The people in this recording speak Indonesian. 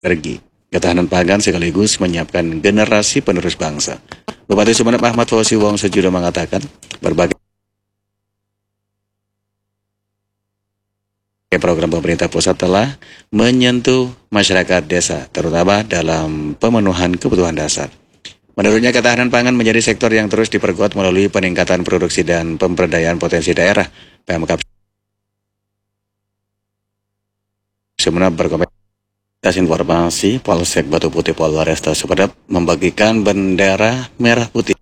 energi, ketahanan pangan sekaligus menyiapkan generasi penerus bangsa. Bupati Sumeneb Ahmad Fauzi Wongso juga mengatakan berbagai program pemerintah pusat telah menyentuh masyarakat desa, terutama dalam pemenuhan kebutuhan dasar. Menurutnya ketahanan pangan menjadi sektor yang terus diperkuat melalui peningkatan produksi dan pemberdayaan potensi daerah. Pemkab Sumeneb berkomentar informasi Polsek Batu Putih Polresta Sumeneb membagikan bendera merah putih